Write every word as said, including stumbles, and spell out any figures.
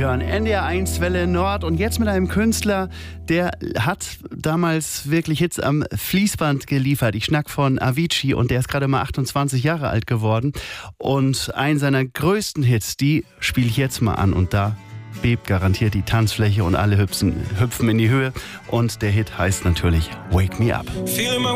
hören N D R eins Welle Nord und jetzt mit einem Künstler, der hat damals wirklich Hits am Fließband geliefert. Ich schnack von Avicii und der ist gerade mal achtundzwanzig Jahre alt geworden. Und einen seiner größten Hits, die spiele ich jetzt mal an und da bebt garantiert die Tanzfläche und alle hüpfen, hüpfen in die Höhe. Und der Hit heißt natürlich Wake Me Up.